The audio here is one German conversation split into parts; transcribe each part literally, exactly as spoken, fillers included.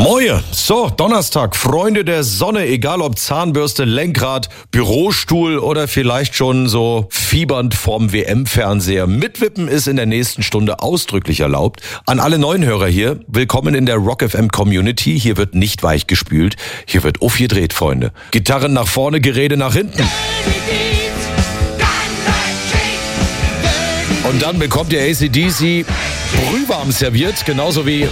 Moje, so, Donnerstag, Freunde der Sonne, egal ob Zahnbürste, Lenkrad, Bürostuhl oder vielleicht schon so fiebernd vorm W M-Fernseher. Mitwippen ist in der nächsten Stunde ausdrücklich erlaubt. An alle neuen Hörer hier, willkommen in der Rock F M Community. Hier wird nicht weich gespült, hier wird aufgedreht, Freunde. Gitarren nach vorne, Gerede nach hinten. Und dann bekommt ihr A C D C brühwarm serviert, genauso wie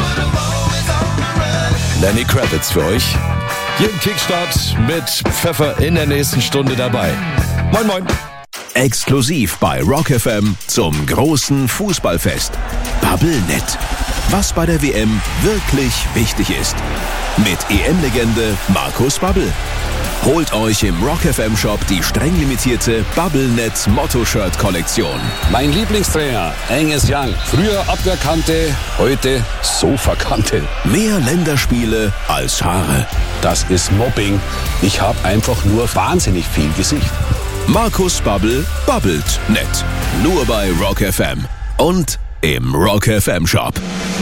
Lenny Kravitz für euch. Hier im Kickstart mit Pfeffer in der nächsten Stunde dabei. Moin, moin. Exklusiv bei Rock F M zum großen Fußballfest. Bubblenet. Was bei der W M wirklich wichtig ist. Mit E M-Legende Markus Babbel. Holt euch im Rock F M Shop die streng limitierte Bubblenet Motto-Shirt-Kollektion. Mein Lieblingstrainer, Angus Young. Früher Abwehrkante, heute Sofakante. Mehr Länderspiele als Haare. Das ist Mobbing. Ich habe einfach nur wahnsinnig viel Gesicht. Markus Babbel babbelt nett. Nur bei Rock F M und im Rock F M Shop.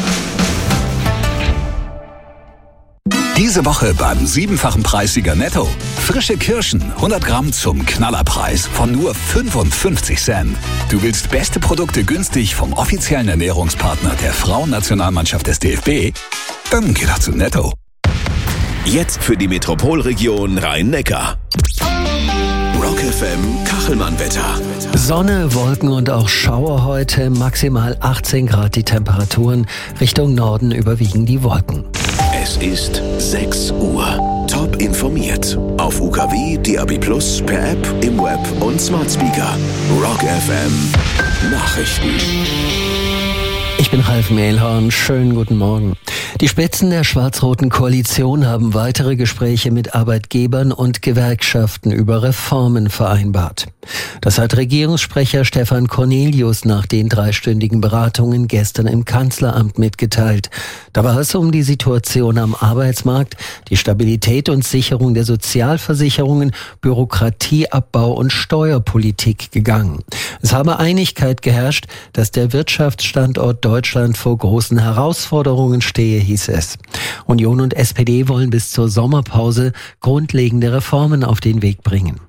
Diese Woche beim siebenfachen Preissieger Netto. Frische Kirschen, hundert Gramm zum Knallerpreis von nur fünfundfünfzig Cent. Du willst beste Produkte günstig vom offiziellen Ernährungspartner der Frauennationalmannschaft des D F B? Dann geh doch zu Netto. Jetzt für die Metropolregion Rhein-Neckar. Rock F M Kachelmann-Wetter. Sonne, Wolken und auch Schauer heute. Maximal achtzehn Grad die Temperaturen. Richtung Norden überwiegen die Wolken. Es ist sechs Uhr. Top informiert. Auf U K W, D A B Plus, per App, im Web und Smart Speaker. Rock F M Nachrichten. Ich bin Ralf Mehlhorn. Schönen guten Morgen. Die Spitzen der schwarz-roten Koalition haben weitere Gespräche mit Arbeitgebern und Gewerkschaften über Reformen vereinbart. Das hat Regierungssprecher Stefan Cornelius nach den dreistündigen Beratungen gestern im Kanzleramt mitgeteilt. Da war es um die Situation am Arbeitsmarkt, die Stabilität und Sicherung der Sozialversicherungen, Bürokratieabbau und Steuerpolitik gegangen. Es habe Einigkeit geherrscht, dass der Wirtschaftsstandort Deutschland vor großen Herausforderungen stehe, hieß es. Union und S P D wollen bis zur Sommerpause grundlegende Reformen auf den Weg bringen.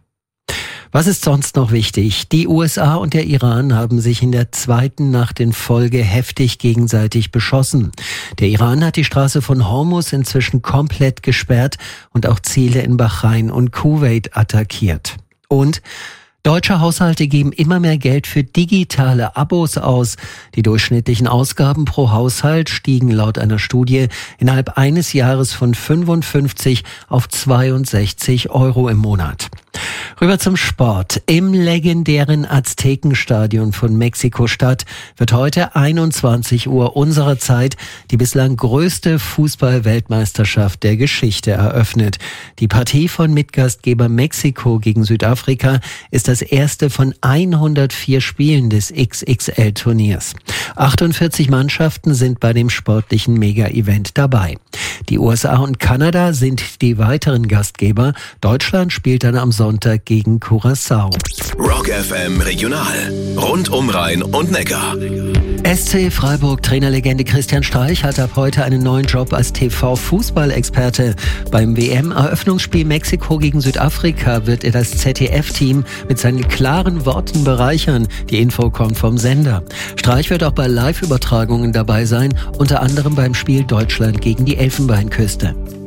Was ist sonst noch wichtig? Die U S A und der Iran haben sich in der zweiten Nacht in Folge heftig gegenseitig beschossen. Der Iran hat die Straße von Hormuz inzwischen komplett gesperrt und auch Ziele in Bahrain und Kuwait attackiert. Und deutsche Haushalte geben immer mehr Geld für digitale Abos aus. Die durchschnittlichen Ausgaben pro Haushalt stiegen laut einer Studie innerhalb eines Jahres von fünfundfünfzig auf zweiundsechzig Euro im Monat. Rüber zum Sport. Im legendären Aztekenstadion von Mexiko-Stadt wird heute einundzwanzig Uhr unserer Zeit die bislang größte Fußball-Weltmeisterschaft der Geschichte eröffnet. Die Partie von Mitgastgeber Mexiko gegen Südafrika ist das erste von hundertvier Spielen des X X L-Turniers. achtundvierzig Mannschaften sind bei dem sportlichen Mega-Event dabei. Die U S A und Kanada sind die weiteren Gastgeber. Deutschland spielt dann am Sonntag gegen Curaçao. Rock F M Regional. Rund um Rhein und Neckar. S C Freiburg Trainerlegende Christian Streich hat ab heute einen neuen Job als T V-Fußballexperte. Beim W M-Eröffnungsspiel Mexiko gegen Südafrika wird er das Z D F-Team mit seinen klaren Worten bereichern. Die Info kommt vom Sender. Streich wird auch bei Live-Übertragungen dabei sein, unter anderem beim Spiel Deutschland gegen die Elfenbeinküste.